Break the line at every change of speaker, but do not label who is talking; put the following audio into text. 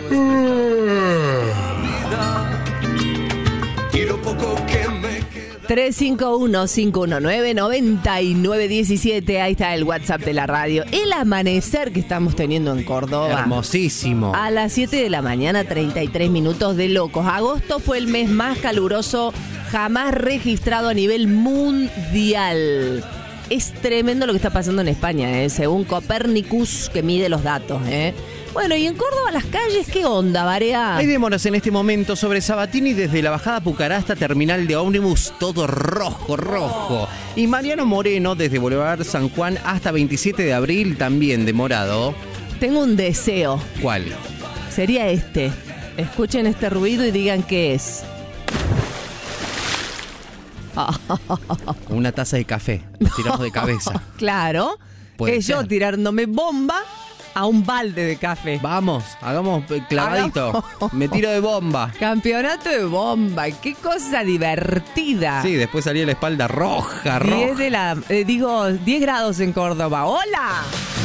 Y lo poco que me queda.
351-519-9917. Ahí está el WhatsApp de la radio. El amanecer que estamos teniendo en Córdoba.
Hermosísimo.
A las 7 de la mañana, 33 minutos de locos. Agosto fue el mes más caluroso jamás registrado a nivel mundial. Es tremendo lo que está pasando en España, según Copernicus, que mide los datos. Bueno, y en Córdoba las calles, ¿qué onda, Barea?
Hay demoras en este momento sobre Sabatini desde la bajada Pucará hasta terminal de ómnibus, todo rojo. Y Mariano Moreno desde Boulevard San Juan hasta 27 de abril, también demorado.
Tengo un deseo.
¿Cuál?
Sería este. Escuchen este ruido y digan qué es.
Una taza de café. Nos tiramos de cabeza.
Claro.
Puede
Es yo
ser.
tirándome bomba a un balde de café.
Vamos, hagamos clavadito. Me tiro de bomba.
Campeonato de bomba. Qué cosa divertida.
Sí, después salía la espalda roja.
10 grados en Córdoba. ¡Hola!